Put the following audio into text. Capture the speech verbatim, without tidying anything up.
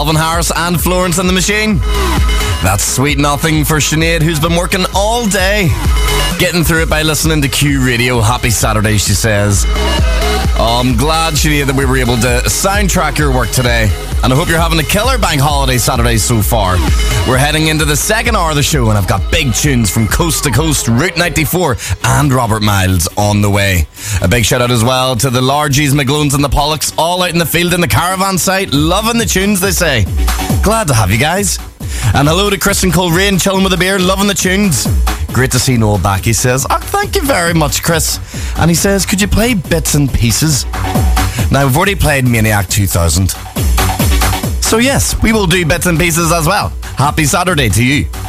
Calvin Harris and Florence and the Machine. That's Sweet Nothing for Sinead, who's been working all day, getting through it by listening to Q Radio. Happy Saturday, she says. Oh, I'm glad, Sinead, that we were able to soundtrack your work today. And I hope you're having a killer bank holiday Saturday so far. We're heading into the second hour of the show, and I've got big tunes from Coast to Coast, Route ninety-four, and Robert Miles on the way. A big shout out as well to the Largies, McGlones, and the Pollocks, all out in the field in the caravan site, loving the tunes, they say. Glad to have you guys. And hello to Chris and Coleraine, chilling with a beer, loving the tunes. Great to see Noel back, he says. Oh, thank you very much, Chris. And he says, could you play Bits and Pieces? Now, we've already played Maniac two thousand. So yes, we will do Bits and Pieces as well. Happy Saturday to you.